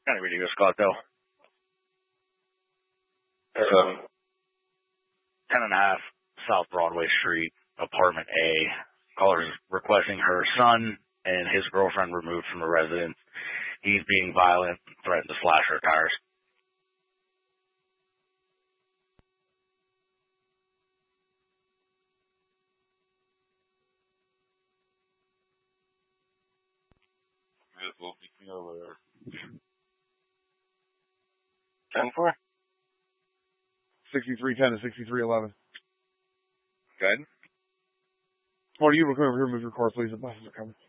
County Radio Scottsdale. 10.5 South Broadway Street, apartment A. Caller is requesting her son and his girlfriend removed from the residence. He's being violent, threatened to slash her tires. Will be over there. 10-4? 6310 to 6311. Good. What are you looking over here? Move your car, please. The buses are coming.